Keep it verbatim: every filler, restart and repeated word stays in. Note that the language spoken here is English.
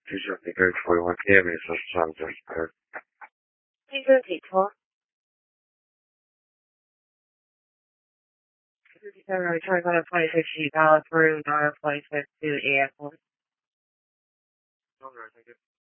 two seventy third forty-one P M is San Francisco. Please repeat, four. fifty-seven, return on twenty-six, Dallas, through nine twenty-six to airport. All right, thank you.